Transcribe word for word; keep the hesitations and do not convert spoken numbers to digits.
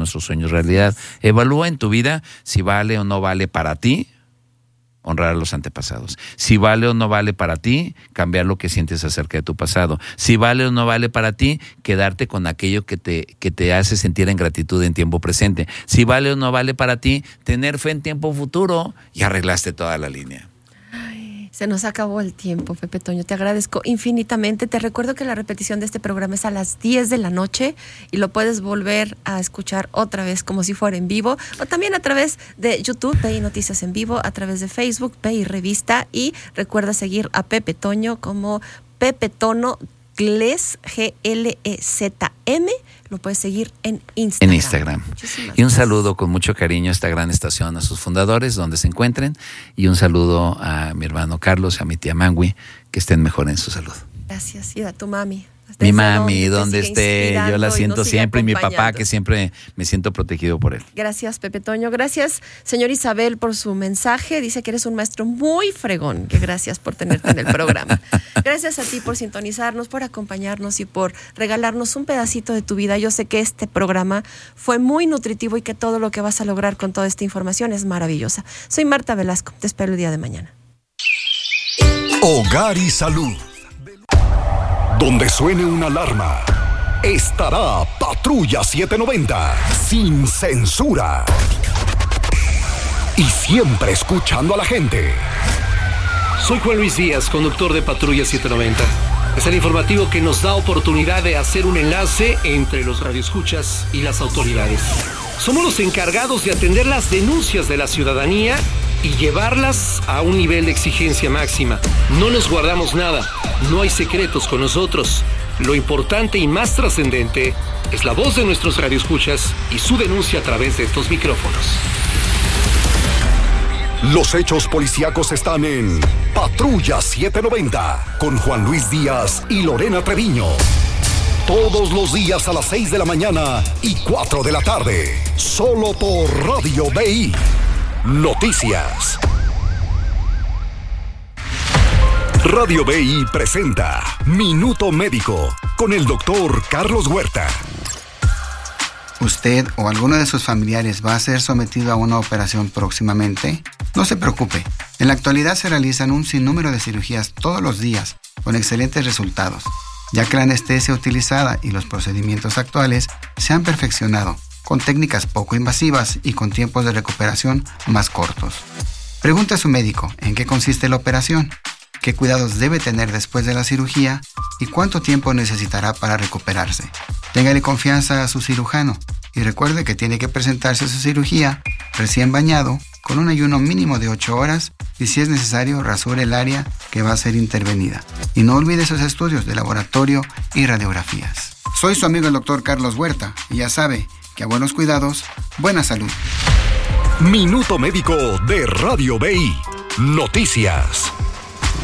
nuestros sueños realidad. Evalúa en tu vida si vale o no vale para ti honrar a los antepasados. Si vale o no vale para ti cambiar lo que sientes acerca de tu pasado. Si vale o no vale para ti quedarte con aquello que te, que te hace sentir en gratitud en tiempo presente. Si vale o no vale para ti tener fe en tiempo futuro, y arreglaste toda la línea. Se nos acabó el tiempo, Pepe Toño. Te agradezco infinitamente. Te recuerdo que la repetición de este programa es a las diez de la noche y lo puedes volver a escuchar otra vez como si fuera en vivo, o también a través de YouTube, P I Noticias en Vivo, a través de Facebook, P I Revista, y recuerda seguir a Pepe Toño como Pepe Tono Glez, G L E Z M. Lo puedes seguir en Instagram. En Instagram. Y un saludo con mucho cariño a esta gran estación, a sus fundadores, donde se encuentren. Y un saludo a mi hermano Carlos, a mi tía Mangui, que estén mejor en su salud. Gracias. Y a tu mami. Mi mami, donde esté, yo la siento siempre, y mi papá, que siempre me siento protegido por él. Gracias, Pepe Toño. Gracias, señor Isabel, por su mensaje. Dice que eres un maestro muy fregón. Que gracias por tenerte en el programa. Gracias a ti por sintonizarnos, por acompañarnos y por regalarnos un pedacito de tu vida. Yo sé que este programa fue muy nutritivo y que todo lo que vas a lograr con toda esta información es maravillosa. Soy Marta Velasco. Te espero el día de mañana. Hogar y Salud. Donde suene una alarma, estará Patrulla setecientos noventa, sin censura. Y siempre escuchando a la gente. Soy Juan Luis Díaz, conductor de Patrulla setecientos noventa. Es el informativo que nos da oportunidad de hacer un enlace entre los radioescuchas y las autoridades. Somos los encargados de atender las denuncias de la ciudadanía y llevarlas a un nivel de exigencia máxima. No nos guardamos nada, no hay secretos con nosotros. Lo importante y más trascendente es la voz de nuestros radioescuchas y su denuncia a través de estos micrófonos. Los hechos policíacos están en Patrulla setecientos noventa con Juan Luis Díaz y Lorena Treviño. Todos los días a las seis de la mañana y cuatro de la tarde. Solo por Radio B I. Noticias. Radio B I presenta Minuto Médico con el doctor Carlos Huerta. ¿Usted o alguno de sus familiares va a ser sometido a una operación próximamente? No se preocupe. En la actualidad se realizan un sinnúmero de cirugías todos los días con excelentes resultados, ya que la anestesia utilizada y los procedimientos actuales se han perfeccionado con técnicas poco invasivas y con tiempos de recuperación más cortos. Pregunte a su médico en qué consiste la operación, qué cuidados debe tener después de la cirugía y cuánto tiempo necesitará para recuperarse. Téngale confianza a su cirujano y recuerde que tiene que presentarse a su cirugía recién bañado, con un ayuno mínimo de ocho horas y, si es necesario, rasure el área que va a ser intervenida. Y no olvide sus estudios de laboratorio y radiografías. Soy su amigo el doctor Carlos Huerta y ya sabe que a buenos cuidados, buena salud. Minuto Médico de Radio B I. Noticias.